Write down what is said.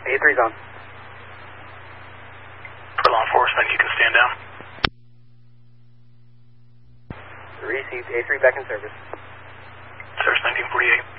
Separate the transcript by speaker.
Speaker 1: A3's on.
Speaker 2: For law enforcement, you can stand down.
Speaker 1: Received. A3 back in service.
Speaker 2: Service 1948.